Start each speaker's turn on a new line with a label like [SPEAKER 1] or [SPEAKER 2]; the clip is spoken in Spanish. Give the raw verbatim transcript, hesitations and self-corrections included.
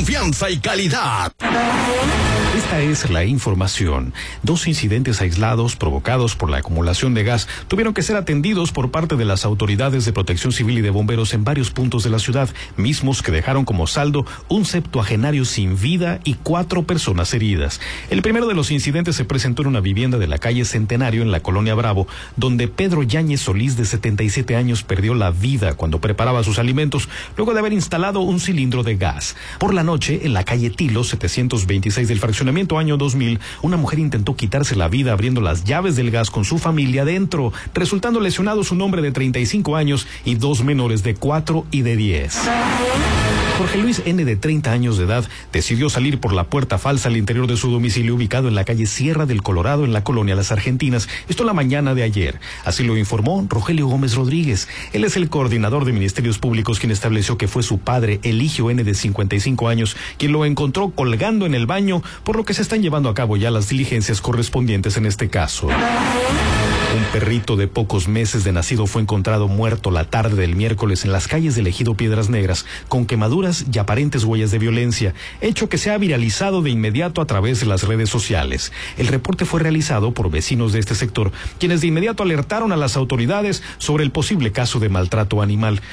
[SPEAKER 1] confianza y calidad.
[SPEAKER 2] Esta es la información. Dos incidentes aislados provocados por la acumulación de gas tuvieron que ser atendidos por parte de las autoridades de protección civil y de bomberos en varios puntos de la ciudad, mismos que dejaron como saldo un septuagenario sin vida y cuatro personas heridas. El primero de los incidentes se presentó en una vivienda de la calle Centenario en la colonia Bravo, donde Pedro Yáñez Solís, de setenta y siete años, perdió la vida cuando preparaba sus alimentos luego de haber instalado un cilindro de gas. Por la noche, en la calle Tilo setecientos veintiséis del fraccionamiento año dos mil, una mujer intentó quitarse la vida abriendo las llaves del gas con su familia dentro, resultando lesionados un hombre de treinta y cinco años y dos menores de cuatro y de diez. Jorge Luis N., de treinta años de edad, decidió salir por la puerta falsa al interior de su domicilio ubicado en la calle Sierra del Colorado, en la colonia Las Argentinas, esto la mañana de ayer. Así lo informó Rogelio Gómez Rodríguez. Él es el coordinador de Ministerios Públicos, quien estableció que fue su padre, Eligio N., de cincuenta y cinco años, quien lo encontró colgando en el baño, por lo que se están llevando a cabo ya las diligencias correspondientes en este caso. Un perrito de pocos meses de nacido fue encontrado muerto la tarde del miércoles en las calles del ejido Piedras Negras, con quemaduras y aparentes huellas de violencia, hecho que se ha viralizado de inmediato a través de las redes sociales. El reporte fue realizado por vecinos de este sector, quienes de inmediato alertaron a las autoridades sobre el posible caso de maltrato animal.